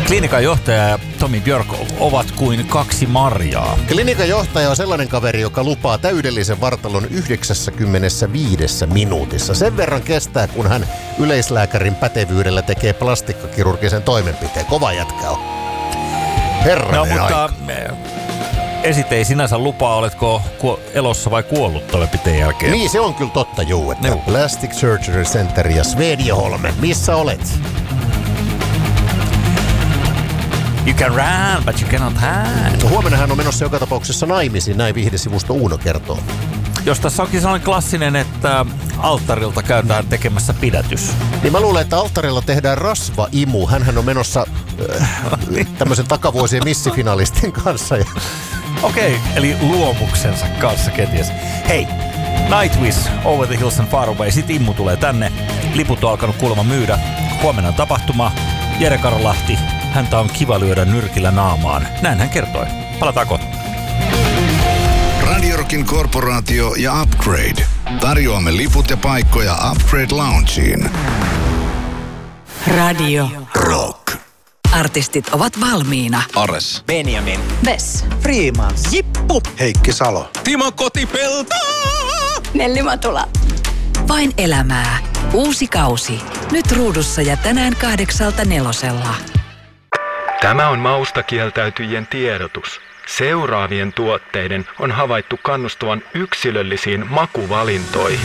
Klinikan johtaja ja Tomi Björk ovat kuin kaksi marjaa. Klinikan johtaja on sellainen kaveri, joka lupaa täydellisen vartalon 95 minuutissa. Sen verran kestää, kun hän yleislääkärin pätevyydellä tekee plastikkakirurgisen toimenpiteen. Kova jätkä on. Herranen aika. Esite ei sinänsä lupaa, oletko elossa vai kuollut toimenpiteen jälkeen. Niin, se on kyllä totta, juu, että Plastic Surgery Center ja Svedjeholmen. Missä olet? You can run, but you cannot hide. Huomenna hän on menossa joka tapauksessa naimisiin, näin viihdesivusto Uuno kertoo. Jos tässä onkin sellainen klassinen, että alttarilta käydään tekemässä pidätys. Niin mä luulen, että alttarilla tehdään rasvaimu. Hänhän on menossa tämmöisen takavuosien missifinalistin kanssa. Okei, eli luomuksensa kanssa kenties. Hei, Nightwish, Over the Hills and Far Away. Sitten immu tulee tänne. Liput on alkanut kuulemma myydä. Huomenna on tapahtuma. Jere Karolahti, häntä on kiva lyödä nyrkillä naamaan. Näin hän kertoi. Palataan kohta. Radio Rockin korporaatio ja Upgrade. Tarjoamme liput ja paikkoja Upgrade Loungeen. Radio Rock. Artistit ovat valmiina. Ares. Benjamin. Bess. Freemans. Jippu. Heikki Salo. Timo Kotipelto. Nelli Matula. Vain elämää. Uusi kausi. Nyt ruudussa ja tänään 8:00. Tämä on maustakieltäytyjien tiedotus. Seuraavien tuotteiden on havaittu kannustavan yksilöllisiin makuvalintoihin.